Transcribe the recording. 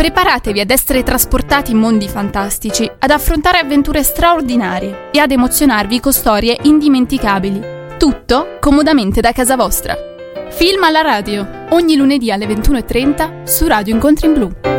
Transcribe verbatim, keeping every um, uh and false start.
Preparatevi ad essere trasportati in mondi fantastici, ad affrontare avventure straordinarie e ad emozionarvi con storie indimenticabili. Tutto comodamente da casa vostra. Film alla radio, ogni lunedì alle ventuno e trenta su Radio Incontri in Blu.